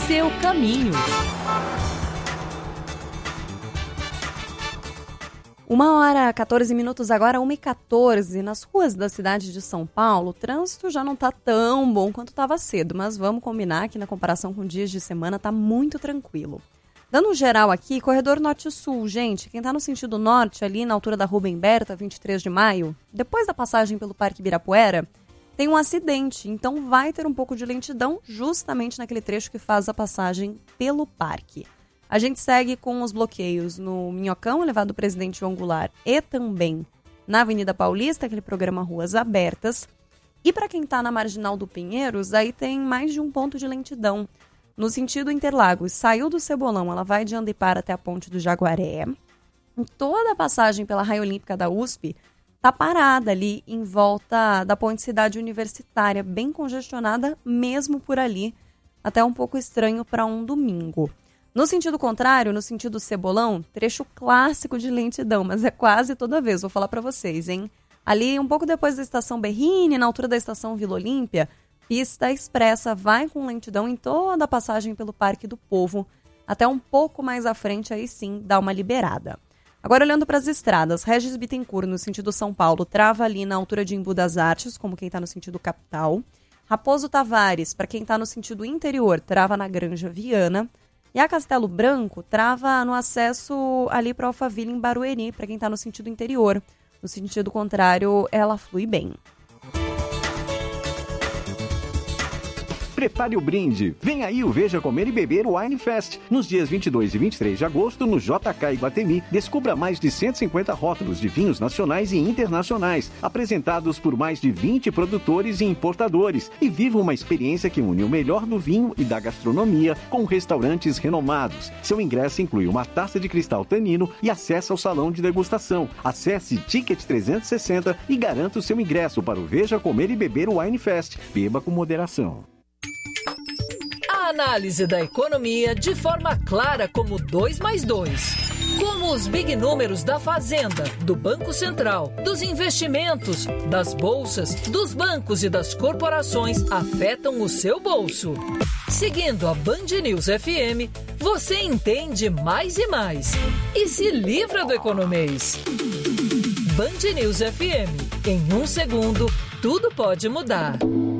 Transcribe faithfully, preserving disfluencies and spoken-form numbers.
seu caminho. Uma hora, quatorze minutos agora, uma e quatorze. Nas ruas da cidade de São Paulo, o trânsito já não tá tão bom quanto estava cedo, mas vamos combinar que na comparação com dias de semana tá muito tranquilo. Dando um geral aqui, corredor norte-sul, gente, quem tá no sentido norte, ali na altura da Rubem Berta, vinte e três de maio, depois da passagem pelo Parque Ibirapuera, tem um acidente, então vai ter um pouco de lentidão justamente naquele trecho que faz a passagem pelo parque. A gente segue com os bloqueios no Minhocão, elevado do Presidente João Goulart, e também na Avenida Paulista, aquele programa Ruas Abertas. E para quem está na Marginal do Pinheiros, aí tem mais de um ponto de lentidão. No sentido Interlagos, saiu do Cebolão, ela vai de Andipar até a Ponte do Jaguaré. Toda a passagem pela Raia Olímpica da U S P está parada ali em volta da Ponte Cidade Universitária, bem congestionada mesmo por ali, até um pouco estranho para um domingo. No sentido contrário, no sentido Cebolão, trecho clássico de lentidão, mas é quase toda vez, vou falar para vocês, hein? Ali, um pouco depois da estação Berrini, na altura da estação Vila Olímpia, pista expressa vai com lentidão em toda a passagem pelo Parque do Povo, até um pouco mais à frente, aí sim, dá uma liberada. Agora, olhando para as estradas, Regis Bittencourt, no sentido São Paulo, trava ali na altura de Embu das Artes, como quem está no sentido capital. Raposo Tavares, para quem está no sentido interior, trava na Granja Viana. E a Castelo Branco trava no acesso ali para Alphaville, em Barueri, para quem está no sentido interior. No sentido contrário, ela flui bem. Prepare o brinde. Vem aí o Veja Comer e Beber Wine Fest. Nos dias vinte e dois e vinte e três de agosto, no J K Iguatemi, descubra mais de cento e cinquenta rótulos de vinhos nacionais e internacionais, apresentados por mais de vinte produtores e importadores. E viva uma experiência que une o melhor do vinho e da gastronomia com restaurantes renomados. Seu ingresso inclui uma taça de cristal Tanino e acesso ao salão de degustação. Acesse Ticket trezentos e sessenta e garanta o seu ingresso para o Veja Comer e Beber Wine Fest. Beba com moderação. A análise da economia de forma clara como dois mais dois. Como os big números da Fazenda, do Banco Central, dos investimentos, das bolsas, dos bancos e das corporações afetam o seu bolso. Seguindo a Band News F M, você entende mais e mais. E se livra do economês. Band News F M. Em um segundo, tudo pode mudar.